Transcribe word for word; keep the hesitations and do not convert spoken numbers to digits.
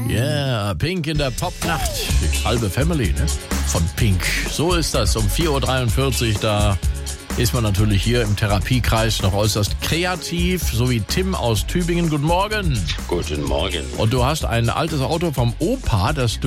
Yeah, Pink in der Popnacht. Die halbe Family, ne? Von Pink. So ist das um vier Uhr dreiundvierzig. Da ist man natürlich hier im Therapiekreis noch äußerst kreativ. So wie Tim aus Tübingen. Guten Morgen. Guten Morgen. Und du hast ein altes Auto vom Opa, das du